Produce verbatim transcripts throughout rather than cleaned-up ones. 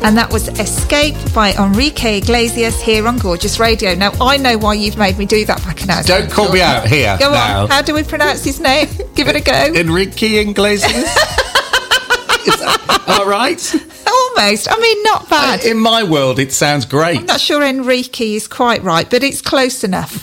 And that was Escape by Enrique Iglesias here on Gorgeous Radio. Now, I know why you've made me do that back in our Don't call me out here. Go now. on. How do we pronounce his name? Give it a go. Enrique Iglesias? Is that all right? Almost. I mean, not bad. In my world, it sounds great. I'm not sure Enrique is quite right, but it's close enough.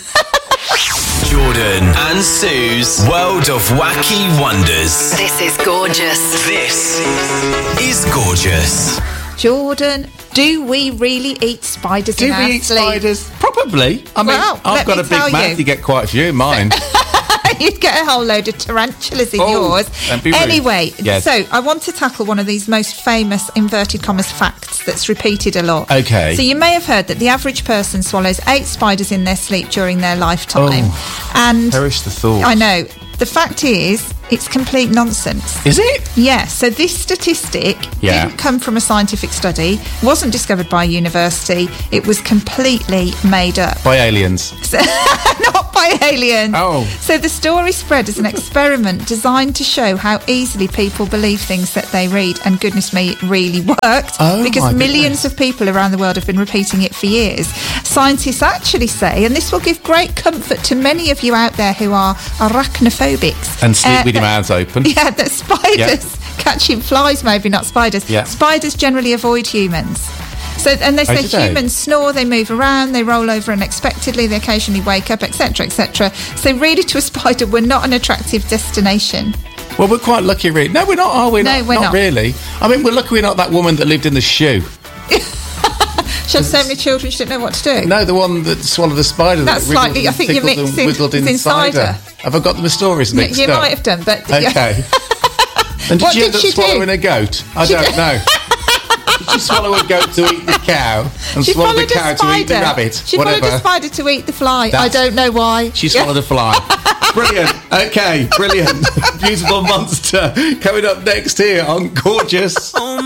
Jordan and Sue's World of Wacky Wonders. This is gorgeous. This is Gorgeous. Jordan, do we really eat spiders Do in we our eat sleep? spiders? Probably. I mean, Well, I've let got me a big tell mouth. you. You get quite a few in mine. You'd get a whole load of tarantulas in Oh, yours. don't be rude. Anyway, Yes. so I want to tackle one of these most famous inverted commas facts that's repeated a lot. Okay. So you may have heard that the average person swallows eight spiders in their sleep during their lifetime. And Perish the thought. I know. The fact is, it's complete nonsense. Is it? Yeah, so this statistic Yeah. didn't come from a scientific study, wasn't discovered by a university, it was completely made up. By aliens. So, not by aliens. Oh. So the story spread as an experiment designed to show how easily people believe things that they read, and goodness me, it really worked. Oh, because my millions goodness. of people around the world have been repeating it for years. Scientists actually say, and this will give great comfort to many of you out there who are arachnophobics. And sleep uh, with your that- mouths open. Yeah, that spiders catching flies, maybe not spiders. Yeah. Spiders generally avoid humans. So, and they Oh, say do they? humans snore, they move around, they roll over unexpectedly, they occasionally wake up, et cetera, et cetera. So, really, to a spider, we're not an attractive destination. Well, we're quite lucky, really. No, we're not, are we? No, not, we're not. really. I mean, we're lucky we're not that woman that lived in the shoe. She had so many children, she didn't know what to do. No, the one that swallowed the spider. That's that wriggled slightly- and I think you're tickled and mixing wiggled things inside inside her. her. Have I got the stories You, mixed you up? might have done, but yeah. Okay. And did What you did end up she do? swallowing a goat? I She don't did- know. Did she swallow a goat to eat the cow and She swallow the followed a cow to eat the spider. rabbit? She Whatever. followed a spider to eat the fly. I That's- don't know why. She Yeah. swallowed a fly. Brilliant. Okay, brilliant. Beautiful monster coming up next here on Gorgeous.